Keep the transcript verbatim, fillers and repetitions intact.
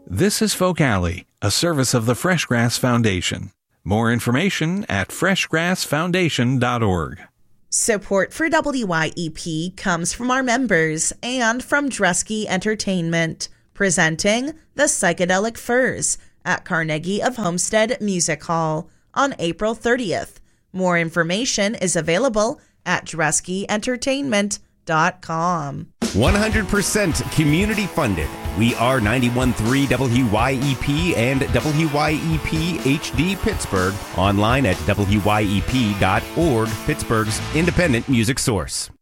This is Folk Alley, a service of the Freshgrass Foundation. More information at fresh grass foundation dot org. Support for W Y E P comes from our members and from Dresky Entertainment, presenting The Psychedelic Furs at Carnegie of Homestead Music Hall on April thirtieth. More information is available at dresky entertainment dot com. one hundred percent community funded. We are ninety-one point three W Y E P and W Y E P H D Pittsburgh. Online at W Y E P dot org, Pittsburgh's independent music source.